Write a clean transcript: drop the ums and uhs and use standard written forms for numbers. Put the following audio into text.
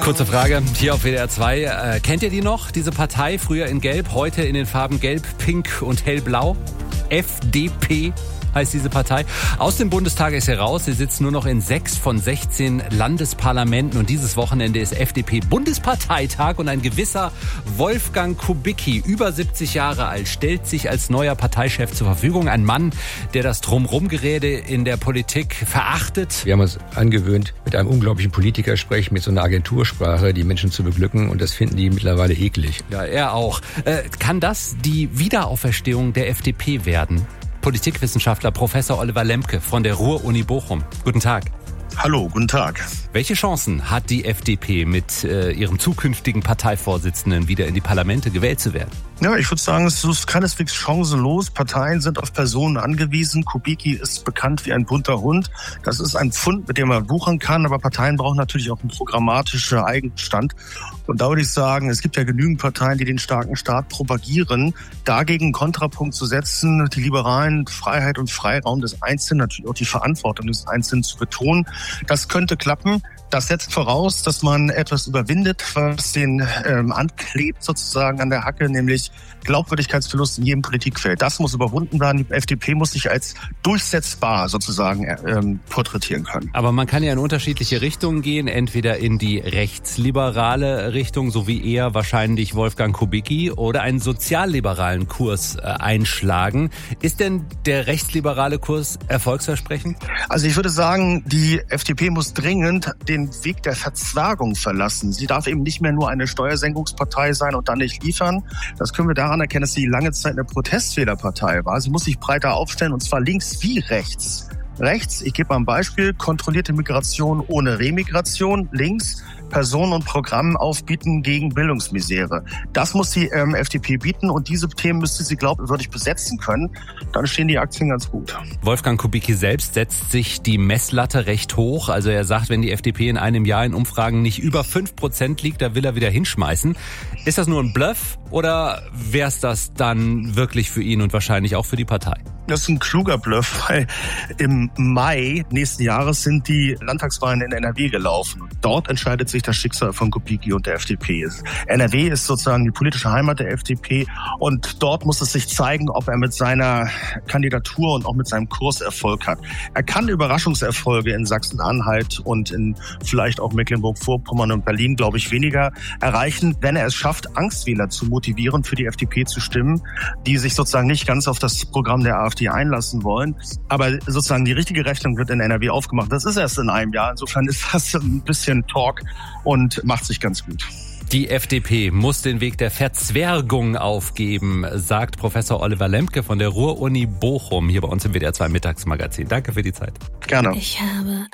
Kurze Frage hier auf WDR 2. Kennt ihr die noch, diese Partei? Früher in Gelb, heute in den Farben Gelb, Pink und Hellblau. FDP heißt diese Partei. Aus dem Bundestag ist sie raus. Sie sitzt nur noch in 6 von 16 Landesparlamenten. Und dieses Wochenende ist FDP-Bundesparteitag. Und ein gewisser Wolfgang Kubicki, über 70 Jahre alt, stellt sich als neuer Parteichef zur Verfügung. Ein Mann, der das Drumrumgerede in der Politik verachtet. Wir haben uns angewöhnt, mit einem unglaublichen Politiker sprechen, mit so einer Agentursprache, die Menschen zu beglücken. Und das finden die mittlerweile eklig. Ja, er auch. Kann das die Wiederauferstehung der FDP werden? Politikwissenschaftler Professor Oliver Lemke von der Ruhr-Uni Bochum. Guten Tag. Hallo, guten Tag. Welche Chancen hat die FDP mit ihrem zukünftigen Parteivorsitzenden wieder in die Parlamente gewählt zu werden? Ja, ich würde sagen, es ist keineswegs chancenlos. Parteien sind auf Personen angewiesen. Kubicki ist bekannt wie ein bunter Hund. Das ist ein Pfund, mit dem man wuchern kann. Aber Parteien brauchen natürlich auch einen programmatischen Eigenstand. Und da würde ich sagen, es gibt ja genügend Parteien, die den starken Staat propagieren. Dagegen einen Kontrapunkt zu setzen, die liberalen Freiheit und Freiraum des Einzelnen, natürlich auch die Verantwortung des Einzelnen zu betonen. Das könnte klappen. Das setzt voraus, dass man etwas überwindet, was den anklebt sozusagen an der Hacke, nämlich Glaubwürdigkeitsverlust in jedem Politikfeld. Das muss überwunden werden. Die FDP muss sich als durchsetzbar sozusagen porträtieren können. Aber man kann ja in unterschiedliche Richtungen gehen, entweder in die rechtsliberale Richtung, so wie eher wahrscheinlich Wolfgang Kubicki, oder einen sozialliberalen Kurs einschlagen. Ist denn der rechtsliberale Kurs erfolgsversprechend? Also ich würde sagen, die FDP muss dringend den Weg der Verzwergung verlassen. Sie darf eben nicht mehr nur eine Steuersenkungspartei sein und dann nicht liefern. Das können wir daran erkennen, dass sie lange Zeit eine Protestwählerpartei war. Sie muss sich breiter aufstellen, und zwar links wie rechts. Rechts, ich gebe mal ein Beispiel, kontrollierte Migration ohne Remigration. Links, Personen und Programmen aufbieten gegen Bildungsmisere. Das muss die FDP bieten, und diese Themen müsste sie glaubwürdig besetzen können. Dann stehen die Aktien ganz gut. Wolfgang Kubicki selbst setzt sich die Messlatte recht hoch. Also er sagt, wenn die FDP in einem Jahr in Umfragen nicht über 5% liegt, da will er wieder hinschmeißen. Ist das nur ein Bluff oder wäre es das dann wirklich für ihn und wahrscheinlich auch für die Partei? Das ist ein kluger Bluff, weil im Mai nächsten Jahres sind die Landtagswahlen in NRW gelaufen. Dort entscheidet sich das Schicksal von Kubicki und der FDP. NRW ist sozusagen die politische Heimat der FDP, und dort muss es sich zeigen, ob er mit seiner Kandidatur und auch mit seinem Kurs Erfolg hat. Er kann Überraschungserfolge in Sachsen-Anhalt und in vielleicht auch Mecklenburg-Vorpommern und Berlin, glaube ich, weniger erreichen, wenn er es schafft, Angstwähler zu motivieren, für die FDP zu stimmen, die sich sozusagen nicht ganz auf das Programm der AfD einlassen wollen. Aber sozusagen die richtige Rechnung wird in NRW aufgemacht. Das ist erst in einem Jahr. Insofern ist das ein bisschen Talk und macht sich ganz gut. Die FDP muss den Weg der Verzwergung aufgeben, sagt Professor Oliver Lemke von der Ruhr-Uni Bochum hier bei uns im WDR 2 Mittagsmagazin. Danke für die Zeit. Gerne. Ich habe